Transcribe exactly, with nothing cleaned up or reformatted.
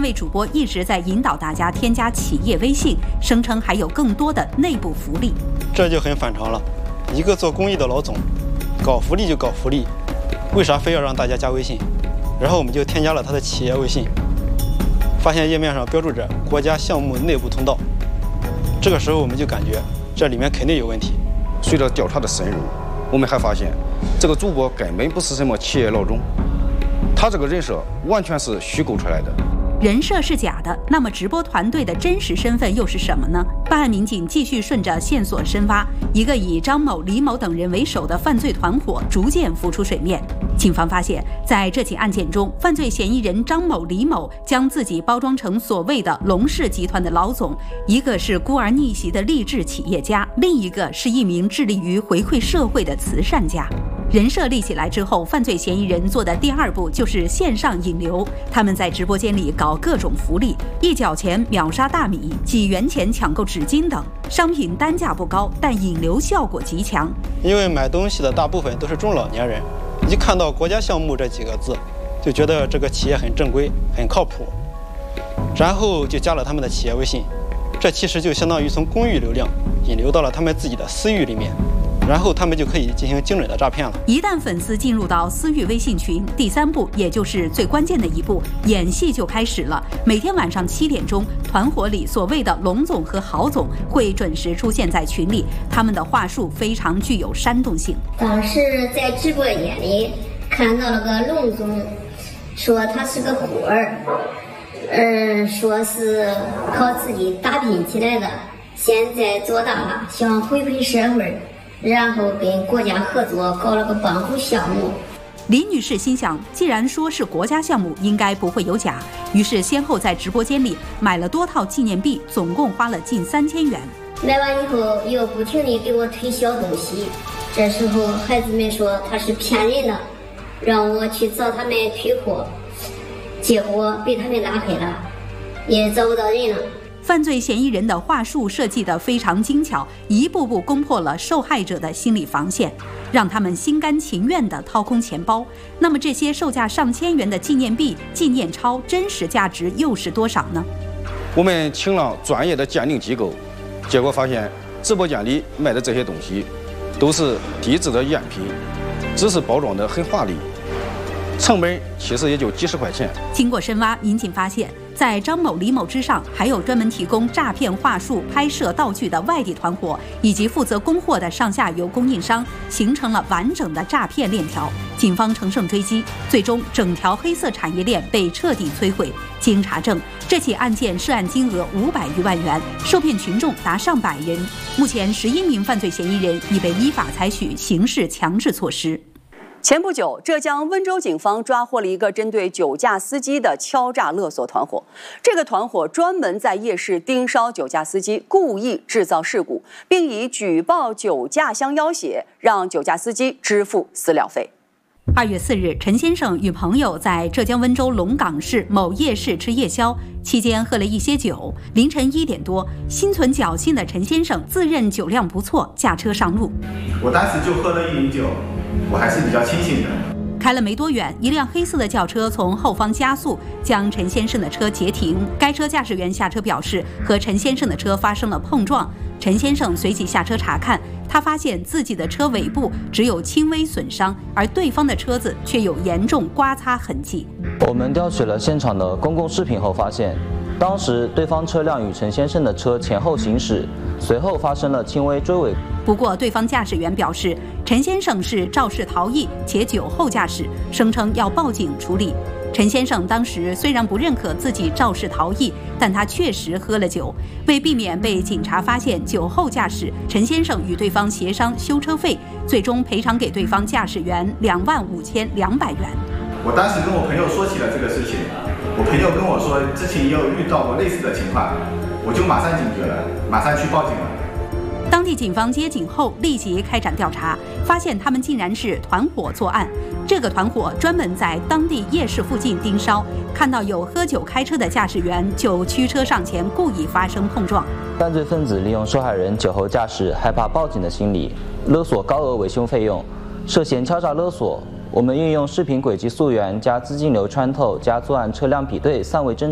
位主播一直在引导大家添加企业微信，声称还有更多的内部福利。 这就很反常了，一个做公益的老总，搞福利就搞福利，为啥非要让大家加微信？然后我们就添加了他的企业微信，发现页面上标注着国家项目内部通道。这个时候我们就感觉这里面肯定有问题。 随着调查的深入，我们还发现这个主播根本不是什么企业老总，他这个人设完全是虚构出来的。 人设是假的，那么直播团队的真实身份又是什么呢？办案民警继续顺着线索深挖，一个以张某、李某等人为首的犯罪团伙逐渐浮出水面。警方发现，在这起案件中，犯罪嫌疑人张某、李某将自己包装成所谓的龙氏集团的老总，一个是孤儿逆袭的励志企业家，另一个是一名致力于回馈社会的慈善家。人设立起来之后，犯罪嫌疑人做的第二步就是线上引流。他们在直播间里搞各种福利，一角钱秒杀大米，几元钱抢购纸巾等商品，单价不高，但引流效果极强。 因为买东西的大部分都是中老年人，一看到国家项目这几个字，就觉得这个企业很正规、很靠谱，然后就加了他们的企业微信。这其实就相当于从公域流量引流到了他们自己的私域里面。然后他们就可以进行精准的诈骗了。 一旦粉丝进入到私域微信群，第三步，也就是最关键的一步，演戏就开始了。每天晚上七点钟，团伙里所谓的龙总和郝总会准时出现在群里，他们的话术非常具有煽动性。 当时在直播间里看到了个龙总，说他是个孤儿，嗯，说是靠自己打拼起来的，现在做大了，想回馈社会。然后跟国家合作搞了个帮扶项目。 李女士心想，既然说是国家项目，应该不会有假，于是先后在直播间里买了多套纪念币，总共花了近三千元。 买完以后又不停地给我推销东西，这时候孩子们说他是骗人的，让我去找他们退货，结果被他们拉黑了，也找不到人了。 犯罪嫌疑人的话术设计得非常精巧，一步步攻破了受害者的心理防线，让他们心甘情愿地掏空钱包。那么这些售价上千元的纪念币、纪念钞，真实价值又是多少呢？ 我们请了专业的鉴定机构，结果发现直播间里卖的这些东西都是低质的赝品，只是包装得很华丽，成本其实也就几十块钱。 经过深挖，民警发现，在张某、李某之上，还有专门提供诈骗话术、拍摄道具的外地团伙，以及负责供货的上下游供应商，形成了完整的诈骗链条。警方乘胜追击，最终整条黑色产业链被彻底摧毁。经查证，这起案件涉案金额五百余万元，受骗群众达上百人。目前，十一名犯罪嫌疑人已被依法采取刑事强制措施。 前不久，浙江温州警方抓获了一个针对酒驾司机的敲诈勒索团伙。这个团伙专门在夜市盯梢酒驾司机，故意制造事故，并以举报酒驾相要挟，让酒驾司机支付私了费。 二月四日，陈先生与朋友在浙江温州龙岗市某夜市吃夜宵，期间喝了一些酒。凌晨一点多，心存侥幸的陈先生自认酒量不错，驾车上路。 我当时就喝了一瓶酒，我还是比较清醒的。 开了没多远，一辆黑色的轿车从后方加速，将陈先生的车截停。该车驾驶员下车表示，和陈先生的车发生了碰撞。陈先生随即下车查看，他发现自己的车尾部只有轻微损伤，而对方的车子却有严重刮擦痕迹。 我们调取了现场的公共视频后发现，当时对方车辆与陈先生的车前后行驶，随后发生了轻微追尾。 不过，对方驾驶员表示，陈先生是肇事逃逸且酒后驾驶，声称要报警处理。陈先生当时虽然不认可自己肇事逃逸，但他确实喝了酒。为避免被警察发现酒后驾驶，陈先生与对方协商修车费，最终赔偿给对方驾驶员两万五千两百元。 我当时跟我朋友说起了这个事情，我朋友跟我说之前也有遇到过类似的情况，我就马上警觉了，马上去报警了。 当地警方接警后立即开展调查，发现他们竟然是团伙作案。这个团伙专门在当地夜市附近盯梢，看到有喝酒开车的驾驶员就驱车上前，故意发生碰撞。 犯罪分子利用受害人酒后驾驶、害怕报警的心理，勒索高额维修费用，涉嫌敲诈勒索。我们运用视频轨迹溯源加资金流穿透加作案车辆比对三维侦查。